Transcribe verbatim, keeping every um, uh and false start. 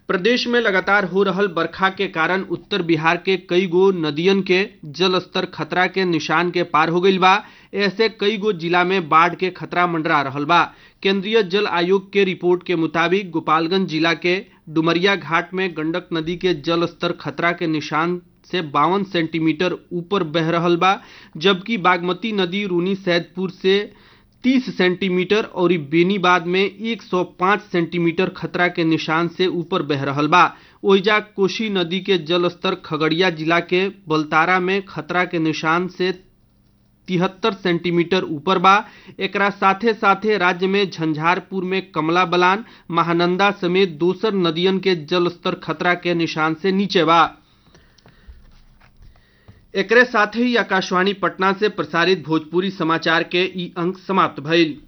प्रदेश में लगातार हो रहल बरखा के कारण उत्तर बिहार के कई गो नदियन के जल स्तर खतरा के निशान के पार हो गईल बा। ऐसे कई गो जिला में बाढ़ के खतरा मंडरा रहल बा। केंद्रीय जल आयोग के रिपोर्ट के मुताबिक गोपालगंज जिला के डुमरिया घाट में गंडक नदी के जल स्तर खतरा के निशान से बावन सेंटीमीटर ऊपर बह रहल बा, जबकि बागमती नदी रूनी सैदपुर से तीस सेंटीमीटर और बेनीबाद में एक सौ पाँच सेंटीमीटर खतरा के निशान से ऊपर बह रहल बा। ओइजा कोसी नदी के जल स्तर खगड़िया जिला के बलतारा में खतरा के निशान से तिहत्तर सेंटीमीटर ऊपर बा। एकरा साथे साथे राज्य में झंझारपुर में कमला बलान, महानंदा समेत दोसर नदियन के जल स्तर खतरा के निशान से नीचे बा। एकरे साथ ही आकाशवाणी पटना से प्रसारित भोजपुरी समाचार के ई अंक समाप्त भइल।